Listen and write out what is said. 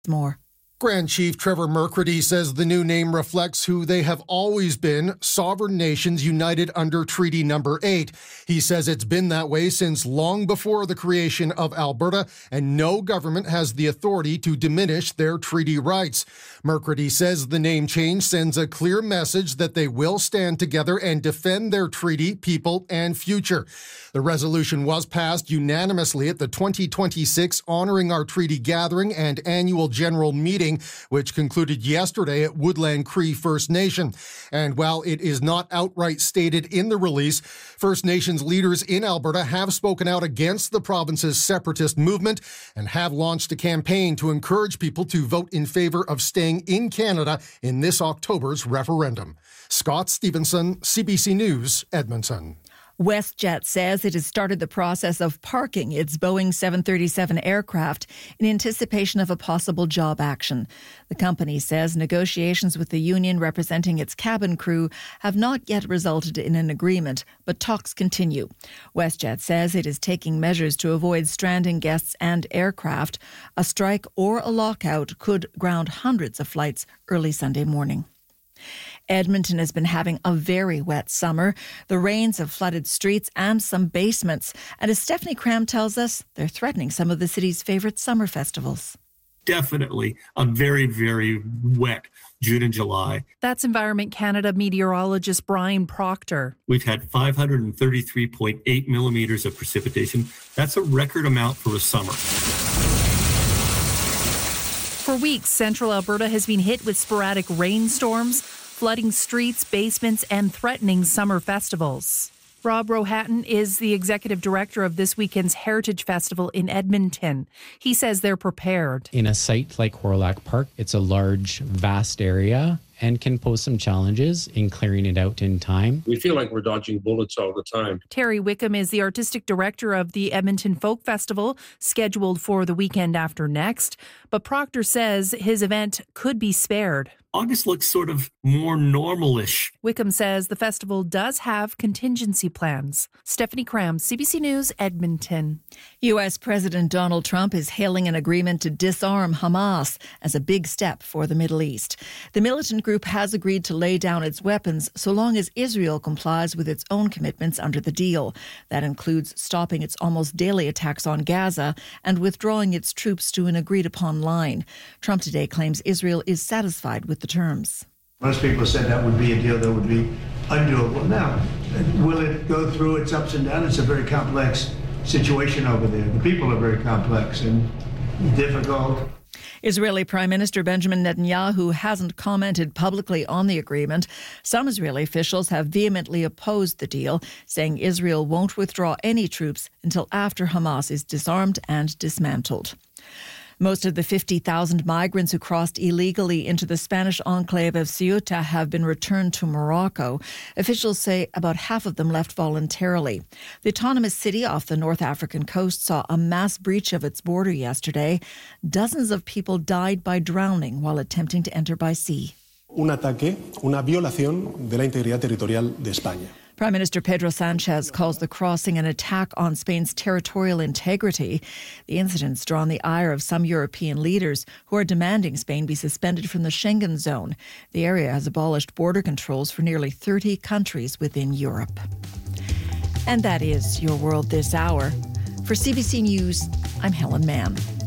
More. Grand Chief Trevor Mercredi says the new name reflects who they have always been, sovereign nations united under Treaty Number 8. He says it's been that way since long before the creation of Alberta, and no government has the authority to diminish their treaty rights. Mercredi says the name change sends a clear message that they will stand together and defend their treaty, people, and future. The resolution was passed unanimously at the 2026 Honoring Our Treaty Gathering and Annual General Meeting, which concluded yesterday at Woodland Cree First Nation. And while it is not outright stated in the release, First Nations leaders in Alberta have spoken out against the province's separatist movement and have launched a campaign to encourage people to vote in favor of staying in Canada in this October's referendum. Scott Stevenson, CBC News, Edmonton. WestJet says it has started the process of parking its Boeing 737 aircraft in anticipation of a possible job action. The company says negotiations with the union representing its cabin crew have not yet resulted in an agreement, but talks continue. WestJet says it is taking measures to avoid stranding guests and aircraft. A strike or a lockout could ground hundreds of flights early Sunday morning. Edmonton has been having a very wet summer. The rains have flooded streets and some basements. And as Stephanie Cram tells us, they're threatening some of the city's favourite summer festivals. Definitely a very, very wet June and July. That's Environment Canada meteorologist Brian Proctor. We've had 533.8 millimetres of precipitation. That's a record amount for a summer. For weeks, central Alberta has been hit with sporadic rainstorms, flooding streets, basements, and threatening summer festivals. Rob Rohatton is the executive director of this weekend's Heritage Festival in Edmonton. He says they're prepared. In a site like Hawrelak Park, it's a large, vast area and can pose some challenges in clearing it out in time. We feel like we're dodging bullets all the time. Terry Wickham is the artistic director of the Edmonton Folk Festival, scheduled for the weekend after next. But Proctor says his event could be spared. August looks sort of more normal-ish. Wickham says the festival does have contingency plans. Stephanie Cram, CBC News, Edmonton. U.S. President Donald Trump is hailing an agreement to disarm Hamas as a big step for the Middle East. The militant group has agreed to lay down its weapons so long as Israel complies with its own commitments under the deal. That includes stopping its almost daily attacks on Gaza and withdrawing its troops to an agreed-upon line. Trump today claims Israel is satisfied with the terms. Most people said that would be a deal that would be undoable. Now, will it go through its ups and downs? It's a very complex situation over there. The people are very complex and difficult. Israeli Prime Minister Benjamin Netanyahu hasn't commented publicly on the agreement. Some Israeli officials have vehemently opposed the deal, saying Israel won't withdraw any troops until after Hamas is disarmed and dismantled. Most of the 50,000 migrants who crossed illegally into the Spanish enclave of Ceuta have been returned to Morocco. Officials say about half of them left voluntarily. The autonomous city off the North African coast saw a mass breach of its border yesterday. Dozens of people died by drowning while attempting to enter by sea. Un ataque, una violación de la integridad territorial de España. Prime Minister Pedro Sanchez calls the crossing an attack on Spain's territorial integrity. The incident's drawn the ire of some European leaders who are demanding Spain be suspended from the Schengen zone. The area has abolished border controls for nearly 30 countries within Europe. And that is Your World This Hour. For CBC News, I'm Helen Mann.